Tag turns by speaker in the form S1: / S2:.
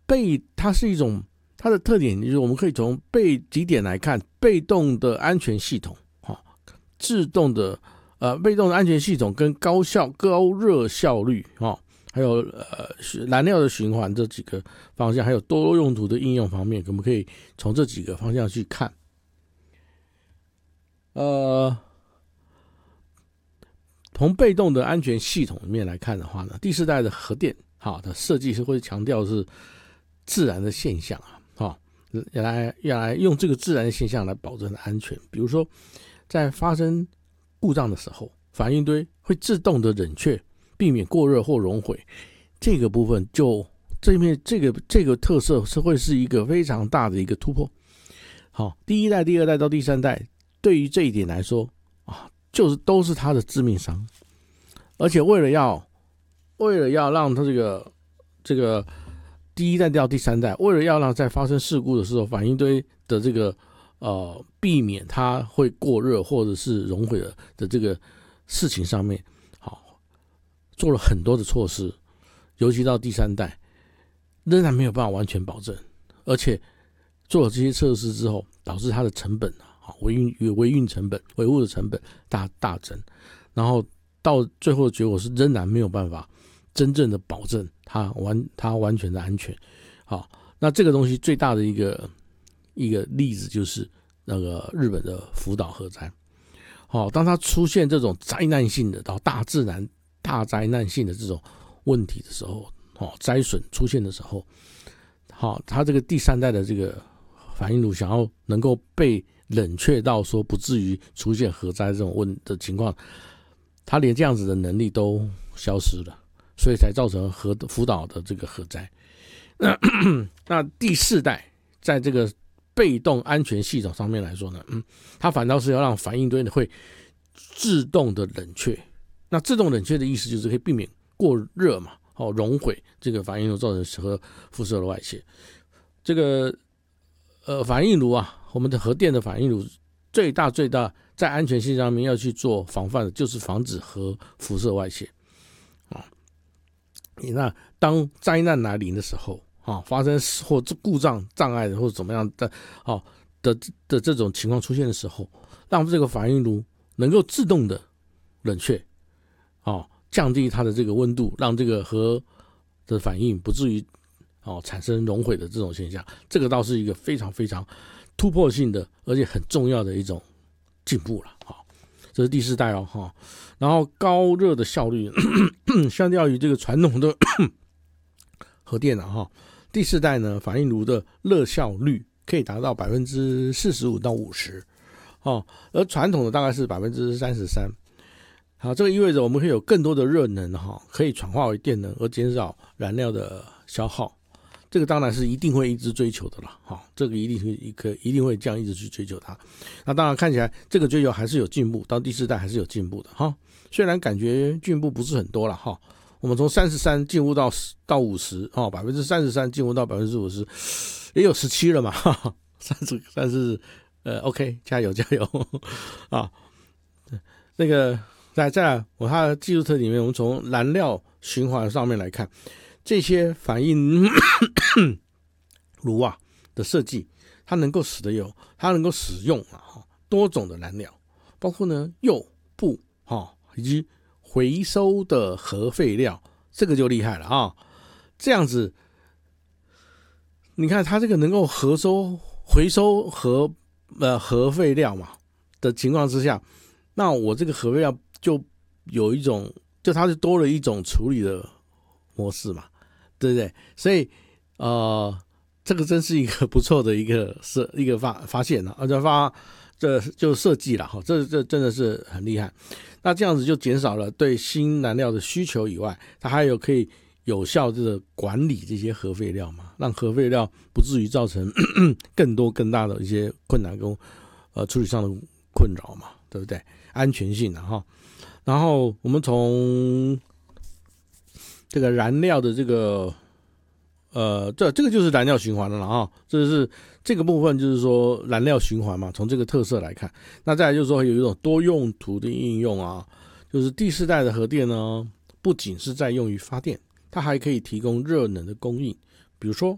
S1: 它是一种，它的特点就是我们可以从几点来看，被动的安全系统，自动的被动的安全系统跟高热效率，还有燃料的循环这几个方向，还有多用途的应用方面，我们可以从这几个方向去看。从被动的安全系统里面来看的话呢，第四代的核电的设计是会强调是自然的现象要来用这个自然的现象来保证安全。比如说在发生故障的时候，反应堆会自动的冷却，避免过热或熔毁。这个部分就这个特色是会是一个非常大的一个突破。第一代、第二代到第三代，对于这一点来说就是都是它的致命伤。而且为了要让它这个第一代到第三代，为了要让在发生事故的时候，反应堆的这个避免它会过热或者是熔毁的这个事情上面，做了很多的措施。尤其到第三代，仍然没有办法完全保证，而且做了这些测试之后，导致它的成本维运成本、维护的成本大增，然后到最后的结果是仍然没有办法真正的保证它完全的安全。那这个东西最大的一个例子就是那个日本的福岛核灾。当它出现这种灾难性的到大自然大灾难性的这种问题的时候，灾损出现的时候，它这个第三代的这个反应炉想要能够被冷却到说不至于出现核灾这种的情况，它连这样子的能力都消失了，所以才造成福岛的这个核灾。那第四代在这个被动安全系统上面来说呢，它反倒是要让反应堆会自动的冷却。那自动冷却的意思就是可以避免过热嘛，熔毁这个反应炉造成核辐射的外泄。这个反应炉我们的核电的反应炉最大在安全性上面要去做防范的，就是防止核辐射外泄。那当灾难来临的时候，发生或故障障碍或者怎么样的这种情况出现的时候，让这个反应炉能够自动的冷却，降低它的这个温度，让这个核的反应不至于产生熔毁的这种现象。这个倒是一个非常非常突破性的而且很重要的一种进步了。这是第四代然后高热的效率相较于这个传统的核电第四代呢，反应炉的热效率可以达到 45% 到 50%，而传统的大概是 33%。这个意味着我们可以有更多的热能可以转化为电能，而减少燃料的消耗。这个当然是一定会一直追求的了，这个一定会这样一直去追求它。那当然看起来这个追求还是有进步，到第四代还是有进步的虽然感觉进步不是很多了我们从33进步到50，33%进步到50%，也有17了嘛30 OK， 加油那个再来它的技术特点里面，我们从燃料循环上面来看，这些反应炉的设计，它能够使用多种的燃料，包括呢铀、钚以及回收的核废料，这个就厉害了这样子，你看它这个能够回收核废料嘛的情况之下，那我这个核废料就有一种，就它是多了一种处理的模式嘛，对不对？所以这个真是一个不错的一个发现这就设计了这真的是很厉害。那这样子就减少了对新燃料的需求以外，它还有可以有效的管理这些核废料嘛，让核废料不至于造成更大的一些困难跟处理上的困扰嘛，对不对？安全性然后我们从这个燃料的这个这个就是燃料循环了这个部分就是说燃料循环嘛，从这个特色来看。那再来就是说有一种多用途的应用就是第四代的核电呢，不仅是在用于发电，它还可以提供热能的供应，比如说